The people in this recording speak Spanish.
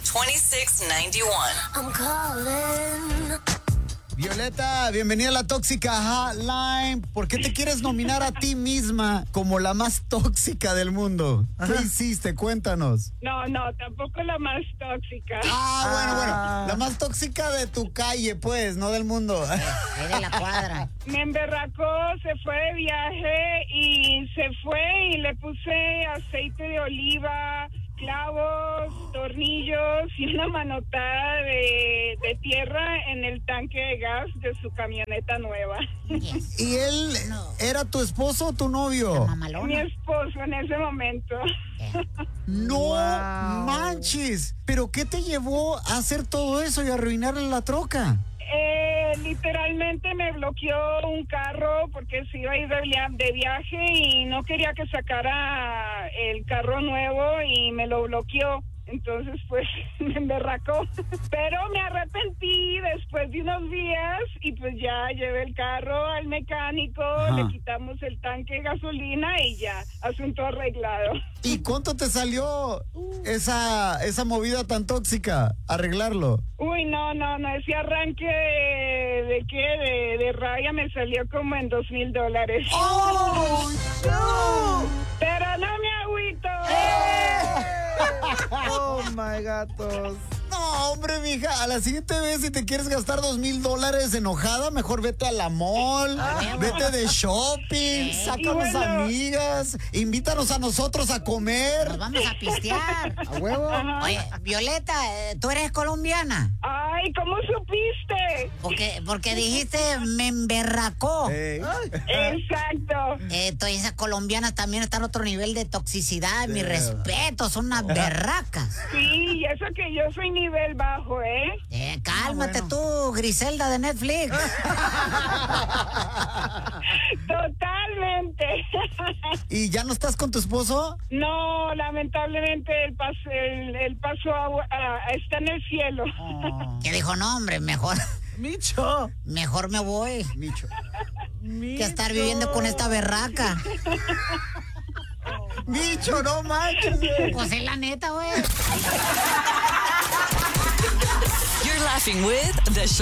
2691. I'm calling. Violeta, bienvenida a la Tóxica Hotline. ¿Por qué te quieres nominar a ti misma como la más tóxica del mundo? ¿Qué hiciste? Cuéntanos. No, tampoco la más tóxica. Bueno. La más tóxica de tu calle, pues, no del mundo. Es de la cuadra. Me emberracó, se fue de viaje y se fue y le puse aceite de oliva, clavos, tornillos y una manotada de tierra en el tanque de gas de su camioneta nueva. Yes. ¿Y él era tu esposo o tu novio? Mi Mamalona. esposo en ese momento. No manches. ¿Pero qué te llevó a hacer todo eso y a arruinarle la troca? Literalmente me bloqueó un carro porque se iba a ir de viaje y no quería que sacara el carro nuevo y me lo bloqueó. Entonces, pues, me emberracó. Pero me arrepentí después de unos días y pues ya llevé el carro al mecánico, le quitamos el tanque de gasolina y ya, asunto arreglado. ¿Y cuánto te salió esa movida tan tóxica? Arreglarlo. Uy, no, ese arranque de raya me salió como en $2,000. ¡Oh, no! Pero no me agüito. Oh my gatos. No, hombre, mija, a la siguiente vez si te quieres gastar $2,000 enojada, mejor vete a la mall, vete de shopping, saca a las amigas, invítanos a nosotros a comer. Nos vamos a pistear. ¿A huevo? Oye, Violeta, ¿tú eres colombiana? Ay, ¿cómo supiste? Porque dijiste me emberracó. Exacto. Todas esas colombianas también están a otro nivel de toxicidad. Mi respeto, son unas berracas. Sí, y eso que yo soy nivel bajo, ¿eh? Cálmate tú, Griselda de Netflix. Totalmente. ¿Y ya no estás con tu esposo? No, lamentablemente él pasó está en el cielo. Que dijo, no, hombre, mejor me voy Micho. que estar viviendo con esta berraca. Micho, no manches. Pues es la neta, güey. You're laughing with the